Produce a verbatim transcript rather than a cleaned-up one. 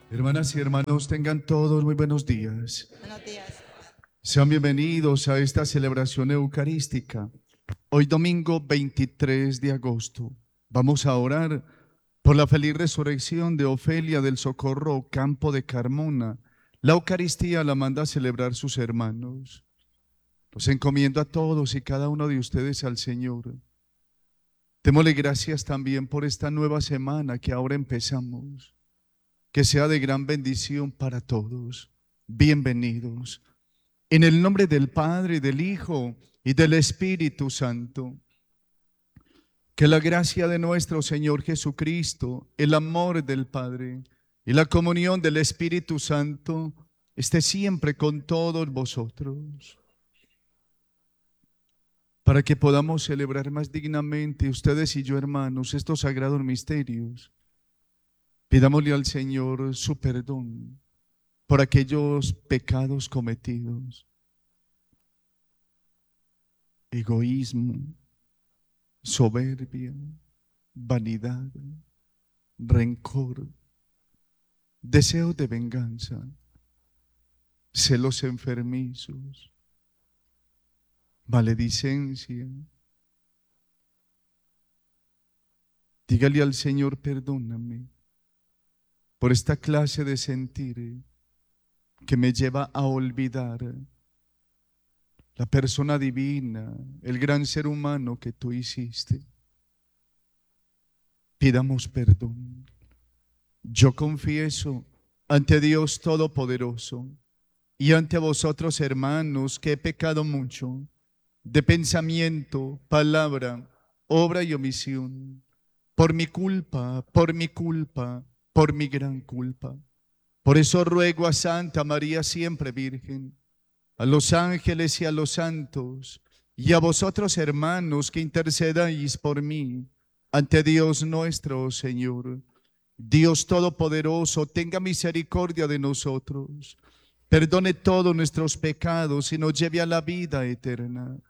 Hermanas y hermanos, tengan todos muy buenos días. Buenos días. Sean bienvenidos a esta celebración eucarística. Hoy domingo veintitrés de agosto vamos a orar por la feliz resurrección de Ofelia del Socorro Campo de Carmona. La Eucaristía la manda a celebrar sus hermanos. Los encomiendo a todos y cada uno de ustedes al Señor. Démosle gracias también por esta nueva semana que ahora empezamos. Que sea de gran bendición para todos. Bienvenidos. En el nombre del Padre, del Hijo y del Espíritu Santo. Que la gracia de nuestro Señor Jesucristo, el amor del Padre y la comunión del Espíritu Santo esté siempre con todos vosotros. Para que podamos celebrar más dignamente, ustedes y yo, hermanos, estos sagrados misterios. Pidámosle al Señor su perdón por aquellos pecados cometidos. Egoísmo, soberbia, vanidad, rencor, deseo de venganza, celos enfermizos, maledicencia. Dígale al Señor, perdóname por esta clase de sentir que me lleva a olvidar la persona divina, el gran ser humano que tú hiciste. Pidamos perdón. Yo confieso ante Dios Todopoderoso y ante vosotros, hermanos, que he pecado mucho de pensamiento, palabra, obra y omisión, por mi culpa, por mi culpa, por mi gran culpa. Por eso ruego a Santa María siempre Virgen, a los ángeles y a los santos, y a vosotros, hermanos, que intercedáis por mí ante Dios nuestro Señor. Dios Todopoderoso, tenga misericordia de nosotros, perdone todos nuestros pecados y nos lleve a la vida eterna.